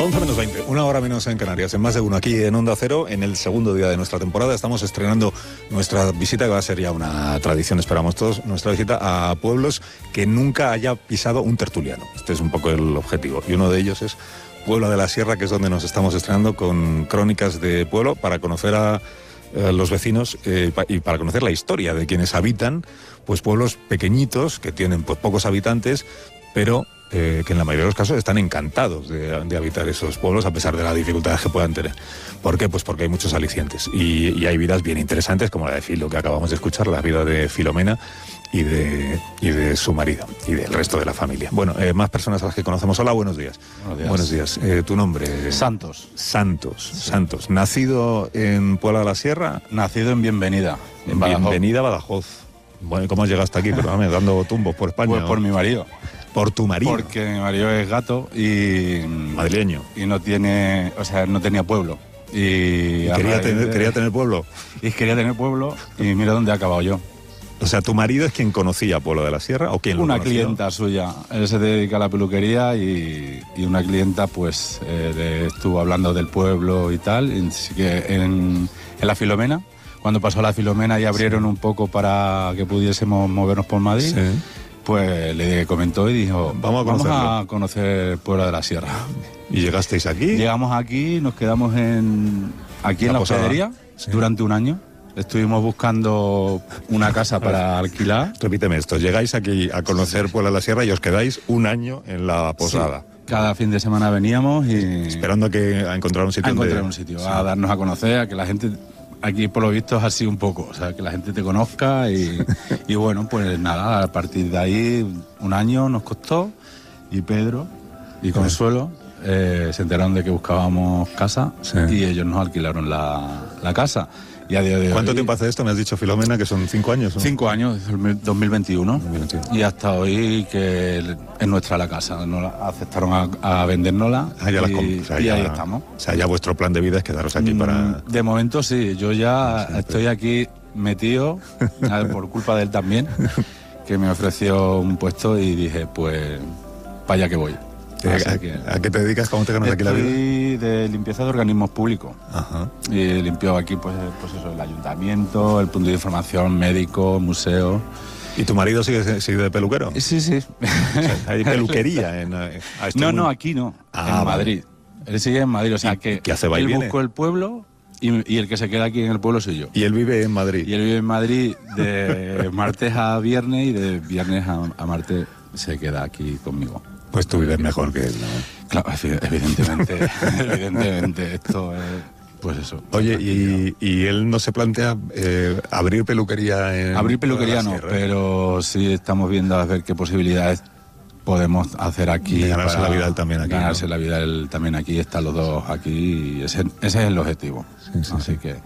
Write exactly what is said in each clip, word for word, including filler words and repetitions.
once menos veinte, una hora menos en Canarias, en más de uno aquí en Onda Cero, en el segundo día de nuestra temporada. Estamos estrenando nuestra visita, que va a ser ya una tradición, esperamos todos, nuestra visita a pueblos que nunca haya pisado un tertuliano. Este es un poco el objetivo, y uno de ellos es Puebla de la Sierra, que es donde nos estamos estrenando con crónicas de pueblo, para conocer a, a los vecinos eh, y para conocer la historia de quienes habitan pues pueblos pequeñitos, que tienen pues pocos habitantes, pero eh, que en la mayoría de los casos están encantados de, de habitar esos pueblos a pesar de las dificultades que puedan tener. ¿Por qué? Pues porque hay muchos alicientes y, y hay vidas bien interesantes, como la de Filo, que acabamos de escuchar, la vida de Filomena y de, y de su marido y del resto de la familia. Bueno, eh, más personas a las que conocemos. Hola, buenos días. Buenos días. Buenos días. Eh, ¿Tu nombre? Santos. Santos, sí. Santos. ¿Nacido en Puebla de la Sierra? Nacido en Bienvenida, en Badajoz. Bienvenida, Badajoz. Bueno, ¿cómo llegaste aquí? Perdóname, dando tumbos por España. Pues por mi marido. ¿Por tu marido? Porque mi marido es gato y... madrileño. Y no tiene... O sea, no tenía pueblo. Y... ¿Y quería, tener, de, quería tener pueblo? Y quería tener pueblo y mira dónde he acabado yo. O sea, ¿tu marido es quien conocía Pueblo de la Sierra o quién lo Una conoció? clienta suya. Él se dedica a la peluquería y, y una clienta pues eh, le estuvo hablando del pueblo y tal. Y así que en, en la Filomena, cuando pasó la Filomena y abrieron sí. un poco para que pudiésemos movernos por Madrid, sí. pues le comentó y dijo, vamos a, vamos a conocer Pueblo de la Sierra. ¿Y llegasteis aquí? Llegamos aquí, nos quedamos en aquí la en la hospedería sí. durante un año. Estuvimos buscando una casa para alquilar. Repíteme esto, llegáis aquí a conocer Puebla de la Sierra y os quedáis un año en la posada. Sí. Cada fin de semana veníamos y... esperando a, que, a encontrar un sitio. A encontrar de... un sitio, sí. a darnos a conocer, a que la gente... Aquí por lo visto es así un poco, o sea, que la gente te conozca y, y bueno, pues nada, a partir de ahí un año nos costó y Pedro y Consuelo eh, se enteraron de que buscábamos casa sí. y ellos nos alquilaron la, la casa. Y a día de ¿Cuánto hoy, tiempo hace esto? Me has dicho, Filomena, que son cinco años. ¿no? Cinco años, dos mil veintiuno. dos mil veintiuno. Y hasta hoy que es nuestra la casa. Nos la aceptaron a, a vendérnosla ah, ya y, la o sea, y ya, ahí estamos. O sea, ya vuestro plan de vida es quedaros aquí para... De momento sí, yo ya Siempre. estoy aquí metido, por culpa de él también, que me ofreció un puesto y dije, pues, para allá que voy. ¿A, que, ¿A qué te dedicas? ¿Cómo te ganas aquí la vida? Estoy de limpieza de organismos públicos. Ajá. Y limpio aquí, pues, pues eso, el ayuntamiento, el punto de información médico, museo. ¿Y tu marido sigue, sigue de peluquero? Sí, sí. O sea, ¿hay peluquería en...? A no, muy... no, aquí no, ah, en Madrid. Vale. Él sigue en Madrid, o sea que ¿Qué hace, va y él viene? buscó el pueblo y, y el que se queda aquí en el pueblo soy yo. ¿Y él vive en Madrid? Y él vive en Madrid de martes a viernes y de viernes a, a martes se queda aquí conmigo. Pues tú vives mejor que él, ¿no? Claro, evidentemente, evidentemente, esto es, pues eso. Oye, y, y él no se plantea eh, abrir peluquería en... Abrir peluquería no, Sierra, pero sí estamos viendo a ver qué posibilidades podemos hacer aquí. De ganarse para la vida él también aquí. Ganarse ¿no? la vida él también aquí, están los dos aquí, y ese, ese es el objetivo. Sí, sí, Así sí. que...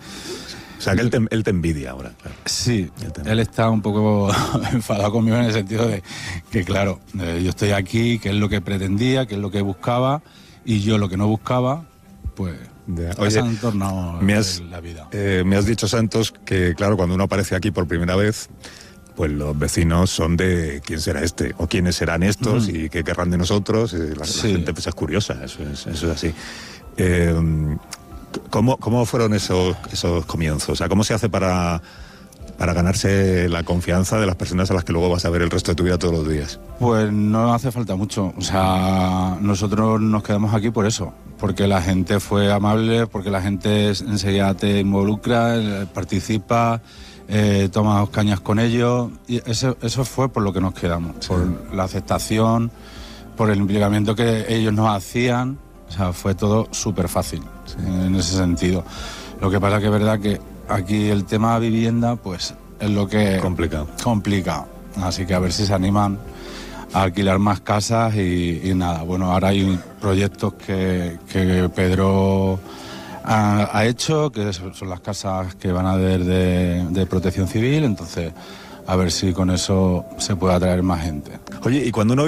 O sea, que él te, él te envidia ahora, claro. Sí, él, él está un poco enfadado conmigo en el sentido de que, claro, eh, yo estoy aquí, que es lo que pretendía, que es lo que buscaba, y yo lo que no buscaba, pues... Oye, en torno me has, la vida. Eh, me has dicho, Santos, que, claro, cuando uno aparece aquí por primera vez, pues los vecinos son de quién será este, o quiénes serán estos, uh-huh. y qué querrán de nosotros. La, la sí. gente pues, es curiosa, eso es, eso es así. Eh, ¿Cómo, ¿Cómo fueron esos, esos comienzos? O sea, ¿cómo se hace para, para ganarse la confianza de las personas a las que luego vas a ver el resto de tu vida todos los días? Pues no hace falta mucho. O sea, nosotros nos quedamos aquí por eso. Porque la gente fue amable, porque la gente enseguida te involucra, participa, eh, tomas cañas con ellos. Y eso, eso fue por lo que nos quedamos. Sí. Por la aceptación, por el implicamiento que ellos nos hacían. O sea, fue todo súper fácil, sí. en ese sentido. Lo que pasa que es verdad que aquí el tema vivienda, pues, es lo que... Complica. Complica. Así que a ver si se animan a alquilar más casas y, y nada. Bueno, ahora hay proyectos que, que Pedro ha, ha hecho, que son las casas que van a haber de, de protección civil, entonces a ver si con eso se puede atraer más gente. Oye, y cuando uno